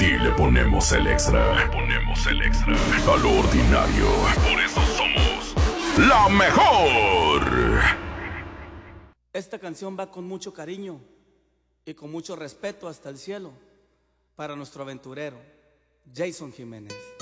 Aquí le ponemos el extra. Le ponemos el extra. A lo ordinario. Por eso somos la mejor. Esta canción va con mucho cariño y con mucho respeto hasta el cielo para nuestro aventurero, Jason Jiménez.